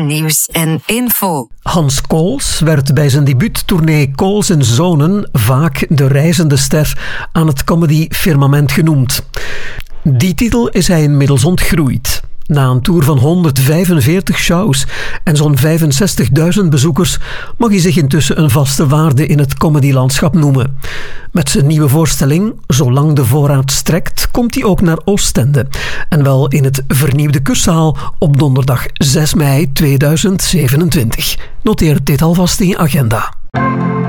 Nieuws en info. Hans Kools werd bij zijn debuuttournee Kools en Zonen vaak de reizende ster aan het comedy-firmament genoemd. Die titel is hij inmiddels ontgroeid. Na een tour van 145 shows en zo'n 65.000 bezoekers mag hij zich intussen een vaste waarde in het comedylandschap noemen. Met zijn nieuwe voorstelling, Zolang de voorraad strekt, komt hij ook naar Oostende. En wel in het vernieuwde Kurszaal op donderdag 6 mei 2027. Noteer dit alvast in je agenda.